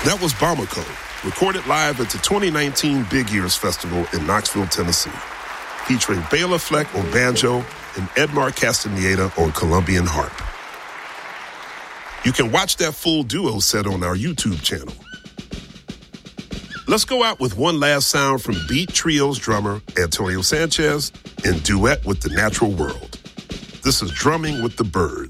That was Bamako, recorded live at the 2019 Big Ears Festival in Knoxville, Tennessee, featuring Bela Fleck on banjo and Edmar Castaneda on Colombian harp. You can watch that full duo set on our YouTube channel. Let's go out with one last sound from Beat Trio's drummer, Antonio Sanchez, in duet with The Natural World. This is Drumming with the Birds.